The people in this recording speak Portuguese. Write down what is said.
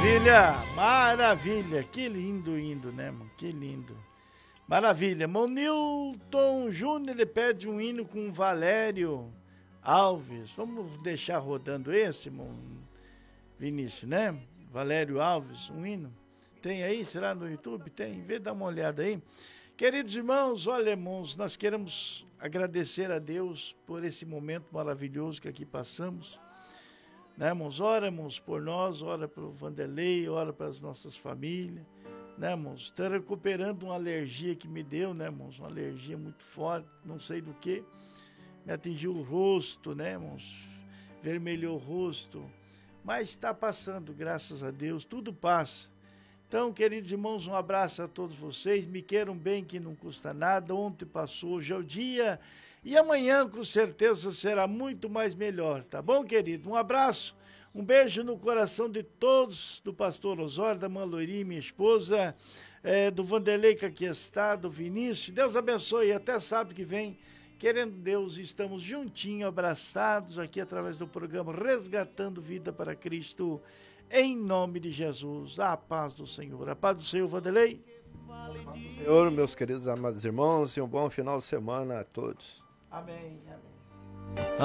Maravilha, maravilha, que lindo hino, né, mano? Que lindo. Maravilha. Irmão Newton Júnior, ele pede um hino com Valério Alves. Vamos deixar rodando esse, irmão Vinícius, né? Valério Alves, um hino. Tem aí? Será no YouTube? Tem? Vê, dá uma olhada aí. Queridos irmãos, olha, irmãos, nós queremos agradecer a Deus por esse momento maravilhoso que aqui passamos. Né, irmãos? Ora, irmãos, por nós, ora pelo Vanderlei, ora para as nossas famílias. Né, irmãos? Estou recuperando uma alergia que me deu, né, irmãos? Uma alergia muito forte, não sei do que. Me atingiu o rosto, né, irmãos? Vermelhou o rosto. Mas está passando, graças a Deus, tudo passa. Então, queridos irmãos, um abraço a todos vocês. Me queiram bem, que não custa nada. Ontem passou, hoje é o dia. E amanhã, com certeza, será muito mais melhor. Tá bom, querido? Um abraço, um beijo no coração de todos, do pastor Osório, da Maloiri, minha esposa, do Vanderlei, que aqui está, do Vinícius. Deus abençoe. Até sábado que vem, querendo Deus, estamos juntinhos, abraçados aqui através do programa Resgatando Vida para Cristo. Em nome de Jesus, a paz do Senhor. A paz do Senhor, Vanderlei. A paz do Senhor, meus queridos amados irmãos, e um bom final de semana a todos. Amém, amém.